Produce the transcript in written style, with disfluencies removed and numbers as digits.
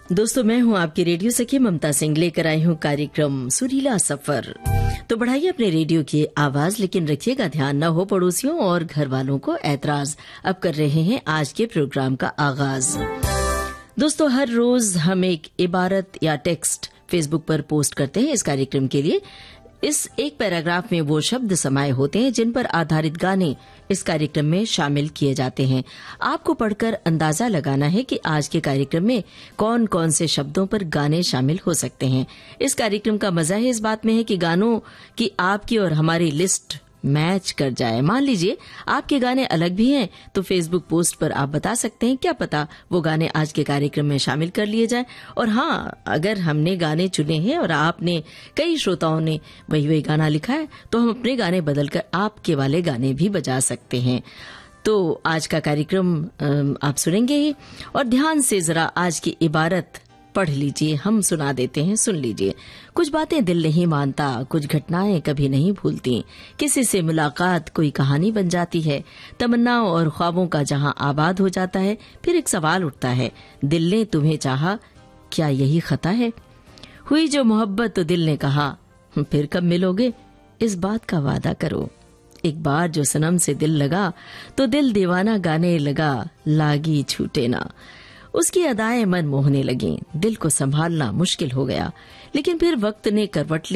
दोस्तों, मैं हूं आपकी रेडियो सखी ममता सिंह, लेकर आई हूं कार्यक्रम सुरीला सफर। तो बढ़ाइए अपने रेडियो की आवाज, लेकिन रखिएगा ध्यान न हो पड़ोसियों और घर वालों को ऐतराज। अब कर रहे हैं आज के प्रोग्राम का आगाज। दोस्तों, हर रोज हम एक इबारत या टेक्स्ट फेसबुक पर पोस्ट करते हैं इस कार्यक्रम के लिए। इस एक पैराग्राफ में वो शब्द समाये होते हैं जिन पर आधारित गाने इस कार्यक्रम में शामिल किए जाते हैं। आपको पढ़कर अंदाजा लगाना है कि आज के कार्यक्रम में कौन कौन से शब्दों पर गाने शामिल हो सकते हैं। इस कार्यक्रम का मजा है इस बात में है कि गानों की आपकी और हमारी लिस्ट मैच कर जाए। मान लीजिए आपके गाने अलग भी हैं तो फेसबुक पोस्ट पर आप बता सकते हैं, क्या पता वो गाने आज के कार्यक्रम में शामिल कर लिए जाएं। और हाँ, अगर हमने गाने चुने हैं और आपने कई श्रोताओं ने वही गाना लिखा है तो हम अपने गाने बदलकर आपके वाले गाने भी बजा सकते हैं। तो आज का कार्यक्रम आप सुनेंगे ही, और ध्यान से जरा आज की इबारत पढ़ लीजिए, हम सुना देते हैं, सुन लीजिए। कुछ बातें दिल नहीं मानता, कुछ घटनाएं कभी नहीं भूलती, किसी से मुलाकात कोई कहानी बन जाती है। तमन्नाओं और ख्वाबों का जहां आबाद हो जाता है, फिर एक सवाल उठता है, दिल ने तुम्हें चाहा, क्या यही खता है? हुई जो मोहब्बत तो दिल ने कहा, फिर कब मिलोगे, इस बात का वादा करो। एक बार जो सनम से दिल लगा तो दिल दीवाना गाने लगा, लागी छूटे ना। उसकी अदाएं मन मोहने लगी, दिल को संभालना मुश्किल हो गया, लेकिन फिर वक्त ने करवट ली।